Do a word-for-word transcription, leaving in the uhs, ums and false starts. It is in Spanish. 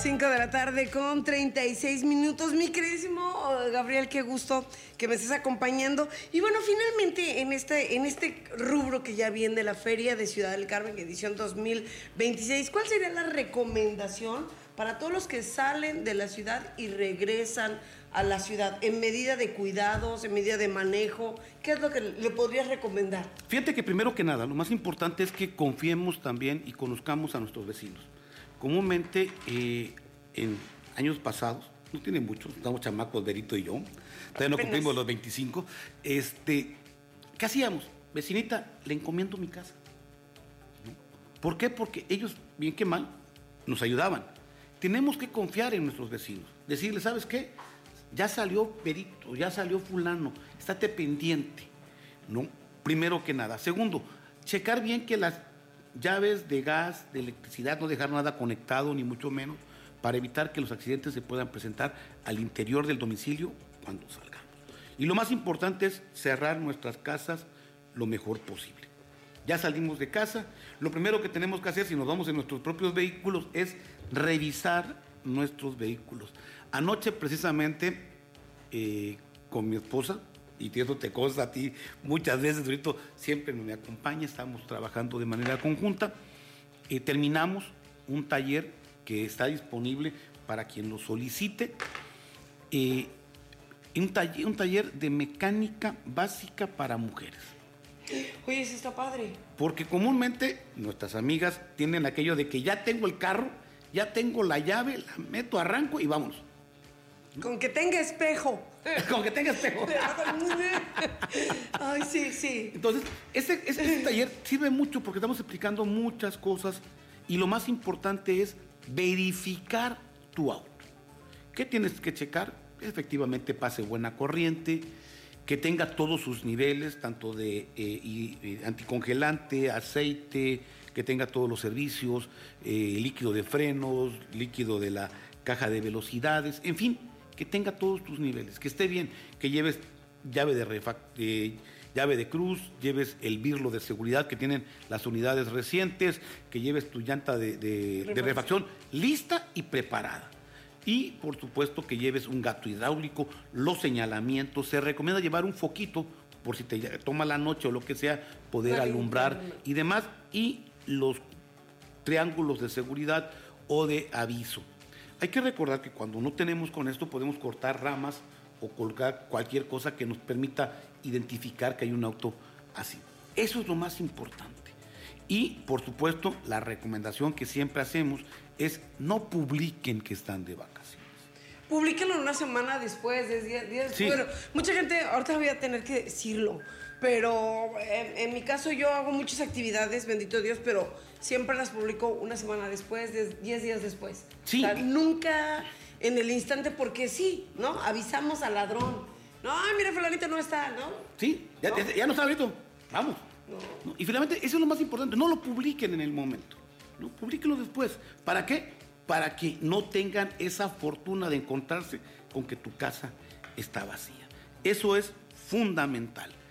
cinco de la tarde con treinta y seis minutos. Mi queridísimo Gabriel, qué gusto que me estés acompañando. Y bueno, finalmente en este, en este rubro que ya viene de la Feria de Ciudad del Carmen, edición dos mil veintiséis, ¿cuál sería la recomendación para todos los que salen de la ciudad y regresan a la ciudad en medida de cuidados, en medida de manejo? ¿Qué es lo que le podrías recomendar? Fíjate que primero que nada, lo más importante es que confiemos también y conozcamos a nuestros vecinos. Comúnmente, eh, en años pasados, no tiene mucho, estamos chamacos, Berito y yo, todavía no cumplimos los veinticinco, este, ¿qué hacíamos? Vecinita, le encomiendo mi casa, ¿no? ¿Por qué? Porque ellos, bien que mal, nos ayudaban. Tenemos que confiar en nuestros vecinos, decirles, ¿sabes qué? Ya salió Berito, ya salió fulano, estate pendiente, ¿no? Primero que nada. Segundo, checar bien que las llaves de gas, de electricidad, no dejar nada conectado, ni mucho menos, para evitar que los accidentes se puedan presentar al interior del domicilio cuando salgamos. Y lo más importante es cerrar nuestras casas lo mejor posible. Ya salimos de casa, lo primero que tenemos que hacer si nos vamos en nuestros propios vehículos es revisar nuestros vehículos. Anoche precisamente eh, con mi esposa, y eso te consta a ti muchas veces, Dorito, siempre me acompaña, estamos trabajando de manera conjunta, eh, terminamos un taller que está disponible para quien lo solicite, eh, un, taller, un taller de mecánica básica para mujeres. Oye, eso está padre. Porque comúnmente nuestras amigas tienen aquello de que ya tengo el carro, ya tengo la llave, la meto, arranco y vámonos. Con que tenga espejo. Con que tenga espejo. Ay, sí, sí. Entonces, este, este, este taller sirve mucho porque estamos explicando muchas cosas y lo más importante es verificar tu auto. ¿Qué tienes que checar? Efectivamente pase buena corriente, que tenga todos sus niveles, tanto de eh, y, eh, anticongelante, aceite, que tenga todos los servicios, eh, líquido de frenos, líquido de la caja de velocidades, en fin, que tenga todos tus niveles, que esté bien, que lleves llave de, refa eh, llave de cruz, lleves el birlo de seguridad que tienen las unidades recientes, que lleves tu llanta de, de, de refacción lista y preparada. Y, por supuesto, que lleves un gato hidráulico, los señalamientos. Se recomienda llevar un foquito, por si te toma la noche o lo que sea, poder alumbrar y demás. Y los triángulos de seguridad o de aviso. Hay que recordar que cuando no tenemos con esto, podemos cortar ramas o colgar cualquier cosa que nos permita identificar que hay un auto así. Eso es lo más importante. Y, por supuesto, la recomendación que siempre hacemos es no publiquen que están de vacaciones. Publíquenlo una semana después, días, días después. Sí. Bueno, mucha gente, ahorita voy a tener que decirlo, pero en, en mi caso yo hago muchas actividades, bendito Dios, pero siempre las publico una semana después, diez días después. Sí. O sea, nunca en el instante, porque sí, ¿no? Avisamos al ladrón. No, ay, mira, fulanito no está, ¿no? Sí, ya no, ya, ya no está ahorita, vamos. No. No, y finalmente, eso es lo más importante, no lo publiquen en el momento, ¿no? Publíquenlo después. ¿Para qué? Para que no tengan esa fortuna de encontrarse con que tu casa está vacía. Eso es fundamental.